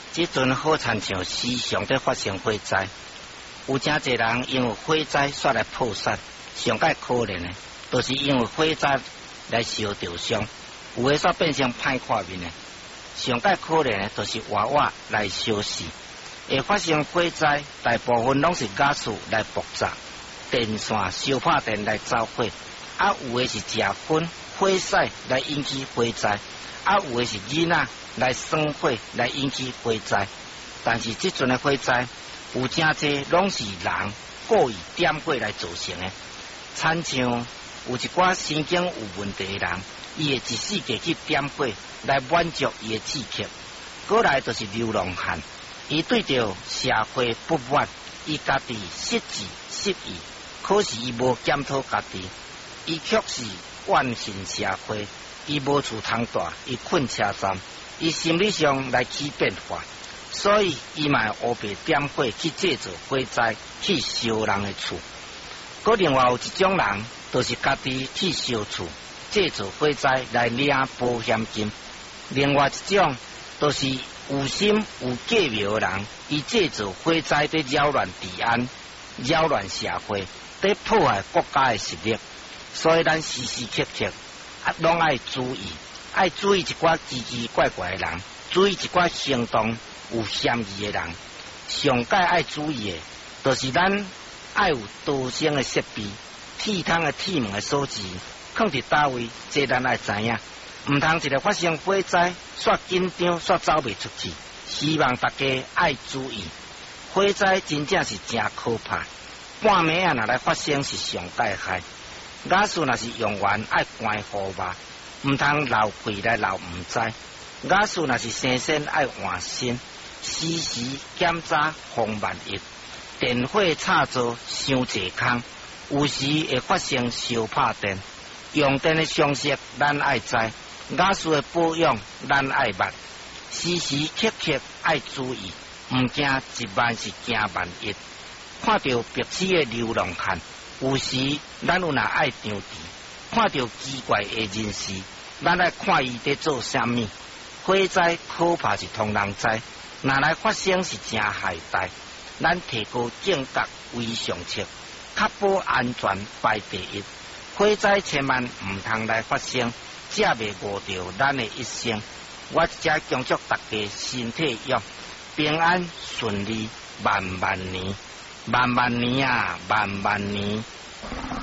即阵好亲像时常在发生火灾，有真侪人因为火灾煞来破产，上界可怜的，都是因为火灾来受着伤，有诶煞变成歹看面的，上界可怜的，都是娃娃来烧死。会发生火灾，大部分拢是家属来爆炸，电线烧破电来走火，有诶是食薰、火势来引起火灾，有诶是囡仔来生火来引起火灾。但是即阵诶火灾，有真侪拢是人故意点火来造成诶，亲像有一寡神经有问题诶人，伊会一世界去点火来满足伊诶志气。过来就是流浪汉。伊对着社会不满，伊家己失志失意，可是伊无检讨家己，伊却是怨恨社会。伊无厝通住，伊困车站，伊心理上来起变化，所以伊嘛乌白点火去制造火灾，去烧人的厝。搁另外有一种人，就是家己去烧厝，制造火灾来领保险金。另外一种，就是有心有计谋的人，伊制造火灾，在扰乱治安、扰乱社会，在破坏国家的实力。所以咱时时刻刻拢爱注意，爱注意一寡奇奇怪怪的人，注意一寡行动有嫌疑的人。上界爱注意的，就是咱爱有多声的设备、铁窗的铁门的锁匙，放伫倒位，这咱爱知影。唔通一个发生火灾，煞紧张，煞走袂出去。希望大家爱注意，火灾真正是真可怕。半暝啊，若来发生是上界害。假使若是用完爱关火吧，唔通漏气来漏唔知。假使若是生鲜爱换新，时时检查防万一。电火插座伤济空，有时会发生烧破电。用电的常识咱爱知。假使的保养，咱爱捌，时时刻刻爱注意，唔惊一万是惊万一。看到白痴的流浪汉，有时咱有若爱张持；看到奇怪的人士，咱爱看伊在做啥物。火灾可怕是通人知，若来发生是真害大。咱提高警觉为上策，确保安全排第一。火灾千万唔通来发生。这袂误着咱的一生。我只恭祝大家身体勇，平安顺利，万万年，万万年啊，万万年。